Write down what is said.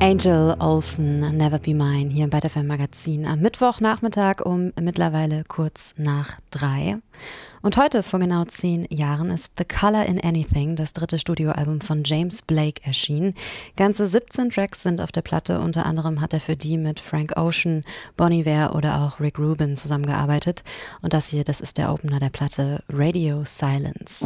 Angel Olsen, Never Be Mine, hier im Byte FM Magazin am Mittwochnachmittag um mittlerweile kurz nach 3. Und heute, vor genau 10 Jahren, ist The Color in Anything, das dritte Studioalbum von James Blake, erschienen. Ganze 17 Tracks sind auf der Platte, unter anderem hat er für die mit Frank Ocean, Bon Iver oder auch Rick Rubin zusammengearbeitet. Und das hier, das ist der Opener der Platte, Radio Silence.